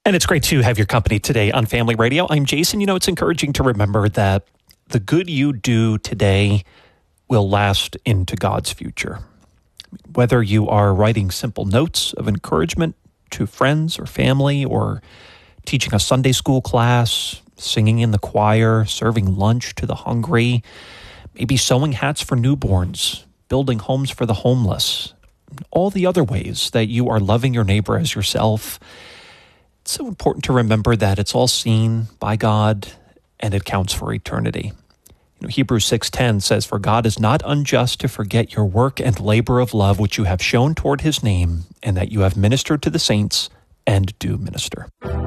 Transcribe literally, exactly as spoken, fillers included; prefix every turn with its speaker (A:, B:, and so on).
A: And it's great to have your company today on Family Radio. I'm Jason. You know, it's encouraging to remember that the good you do today will last into God's future. Whether you are writing simple notes of encouragement to friends or family, or teaching a Sunday school class, singing in the choir, serving lunch to the hungry, maybe sewing hats for newborns, building homes for the homeless, all the other ways that you are loving your neighbor as yourself, it's so important to remember that it's all seen by God and it counts for eternity. You know, Hebrews six ten says, "For God is not unjust to forget your work and labor of love which you have shown toward his name, and that you have ministered to the saints and do minister."